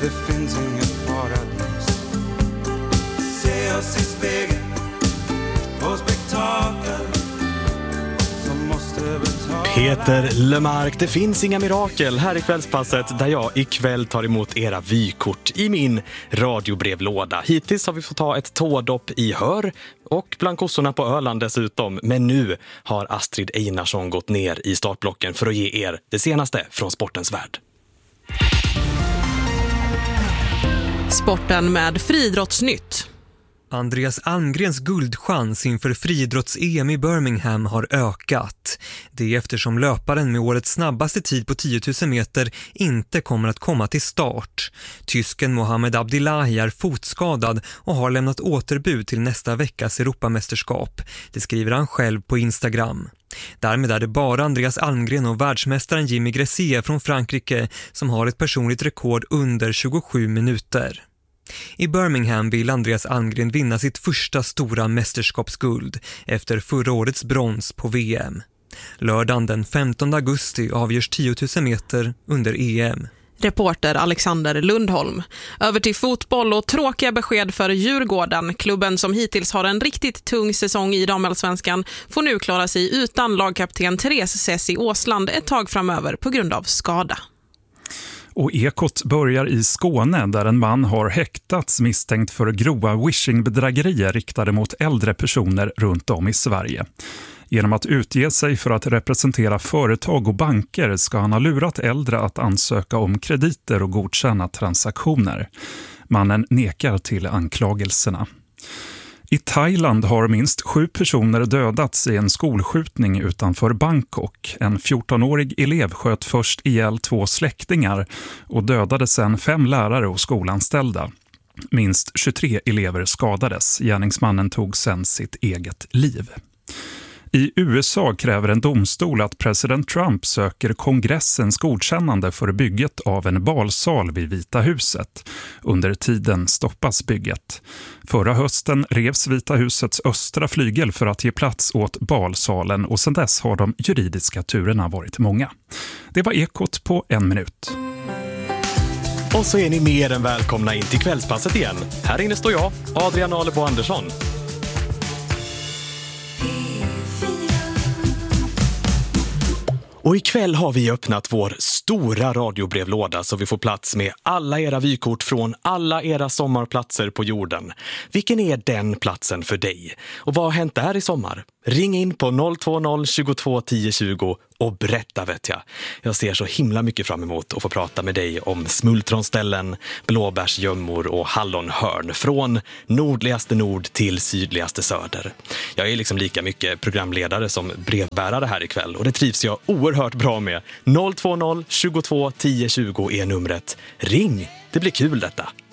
Det finns inget paradis. Se oss i spegeln på spektakel som måste betala. Peter Lemark, det finns inga mirakel här i Kvällspasset där jag ikväll tar emot era vykort i min radiobrevlåda. Hittills har vi fått ta ett tådopp i Hör och bland kossorna på Öland dessutom. Men nu har Astrid Einarsson gått ner i startblocken för att ge er det senaste från sportens värld. Sporten med friidrottsnytt. Andreas Almgrens guldchans inför friidrotts-EM i Birmingham har ökat. Det är eftersom löparen med årets snabbaste tid på 10 000 meter inte kommer att komma till start. Tysken Mohamed Abdillahi är fotskadad och har lämnat återbud till nästa veckas Europamästerskap. Det skriver han själv på Instagram. Därmed är det bara Andreas Almgren och världsmästaren Jimmy Gressier från Frankrike som har ett personligt rekord under 27 minuter. I Birmingham vill Andreas Almgren vinna sitt första stora mästerskapsguld efter förra årets brons på VM. Lördagen den 15 augusti avgörs 10 000 meter under EM. Reporter Alexander Lundholm. Över till fotboll och tråkiga besked för Djurgården. Klubben som hittills har en riktigt tung säsong i damallsvenskan får nu klara sig utan lagkapten Therese Sessi Åsland ett tag framöver på grund av skada. Och Ekot börjar i Skåne där en man har häktats misstänkt för grova wishing-bedrägerier riktade mot äldre personer runt om i Sverige. Genom att utge sig för att representera företag och banker ska han ha lurat äldre att ansöka om krediter och godkänna transaktioner. Mannen nekar till anklagelserna. I Thailand har minst 7 personer dödats i en skolskjutning utanför Bangkok. En 14-årig elev sköt först ihjäl 2 släktingar och dödade sedan 5 lärare och skolanställda. Minst 23 elever skadades. Gärningsmannen tog sedan sitt eget liv. I USA kräver en domstol att president Trump söker kongressens godkännande för bygget av en balsal vid Vita huset. Under tiden stoppas bygget. Förra hösten revs Vita husets östra flygel för att ge plats åt balsalen och sedan dess har de juridiska turerna varit många. Det var Ekot på 1 minut. Och så är ni mer än välkomna in till Kvällspasset igen. Här inne står jag, Adrian Alebo Andersson. Och ikväll har vi öppnat vår stora radiobrevlåda så vi får plats med alla era vykort från alla era sommarplatser på jorden. Vilken är den platsen för dig? Och vad har hänt där i sommar? Ring in på 020 22 10 20 och berätta vet jag. Jag ser så himla mycket fram emot att få prata med dig om smultronställen, blåbärsgömmor och hallonhörn från nordligaste nord till sydligaste söder. Jag är liksom lika mycket programledare som brevbärare här ikväll och det trivs jag oerhört bra med. 020 22 10 20 är numret. Ring, det blir kul detta.